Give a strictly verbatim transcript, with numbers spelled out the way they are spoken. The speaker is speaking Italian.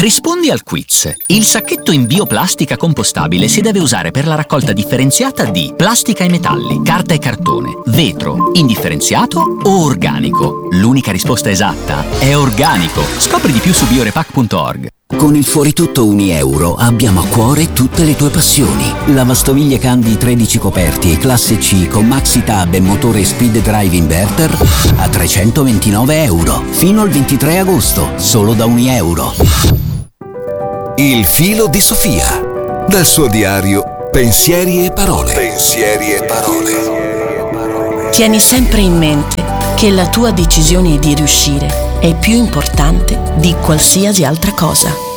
Rispondi al quiz. Il sacchetto in bioplastica compostabile si deve usare per la raccolta differenziata di plastica e metalli, carta e cartone, vetro, indifferenziato o organico. L'unica risposta esatta è organico. Scopri di più su biorepack punto org. Con il Fuoritutto Unieuro abbiamo a cuore tutte le tue passioni. Lavastoviglie Candy tredici coperti classe C con Maxi Tab e motore Speed Drive Inverter a trecentoventinove euro. Fino al ventitré agosto, solo da Unieuro. Il filo di Sofia. Dal suo diario Pensieri e parole. Pensieri e parole. Tieni sempre in mente che la tua decisione di riuscire è più importante di qualsiasi altra cosa.